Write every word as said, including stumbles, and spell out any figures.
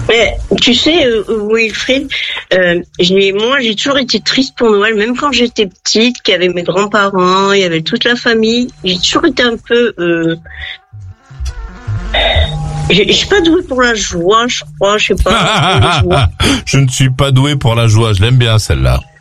Mais tu sais, euh, Wilfried, euh, j'ai, moi j'ai toujours été triste pour Noël, même quand j'étais petite, qu'il y avait mes grands-parents, il y avait toute la famille. J'ai toujours été un peu... Euh, je je suis pas douée pour la joie, je crois, je sais pas. Je ne suis pas doué pour la joie, je l'aime bien celle-là.